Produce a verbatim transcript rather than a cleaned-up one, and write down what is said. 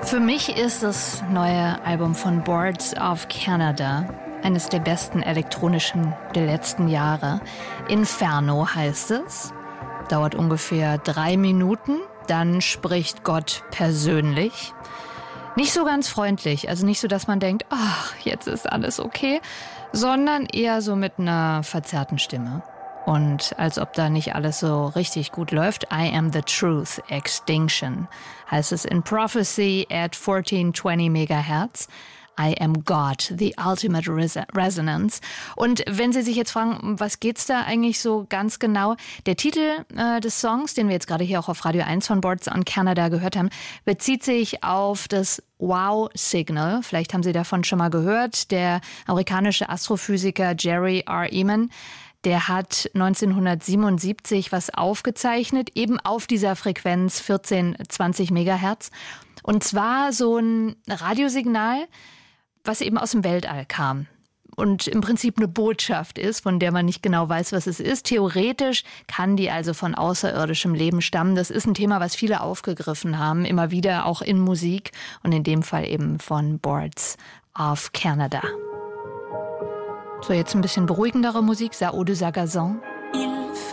Für mich ist das neue Album von Boards of Canada eines der besten elektronischen der letzten Jahre. Inferno heißt es. Dauert ungefähr drei Minuten. Dann spricht Gott persönlich. Nicht so ganz freundlich, also nicht so, dass man denkt, ach, jetzt ist alles okay, sondern eher so mit einer verzerrten Stimme. Und als ob da nicht alles so richtig gut läuft. I am the truth, extinction, heißt es in Prophecy at fourteen twenty Megahertz. I am God, the ultimate resonance. Und wenn Sie sich jetzt fragen, was geht's da eigentlich so ganz genau? Der Titel äh, des Songs, den wir jetzt gerade hier auch auf Radio eins von Boards on Canada gehört haben, bezieht sich auf das Wow-Signal. Vielleicht haben Sie davon schon mal gehört. Der amerikanische Astrophysiker Jerry R. Ehman, der hat neunzehnhundertsiebenundsiebzig was aufgezeichnet, eben auf dieser Frequenz vierzehn zwanzig Megahertz. Und zwar so ein Radiosignal, was eben aus dem Weltall kam und im Prinzip eine Botschaft ist, von der man nicht genau weiß, was es ist. Theoretisch kann die also von außerirdischem Leben stammen. Das ist ein Thema, was viele aufgegriffen haben, immer wieder auch in Musik und in dem Fall eben von Boards of Canada. So, jetzt ein bisschen beruhigendere Musik, Sao de Sagazon.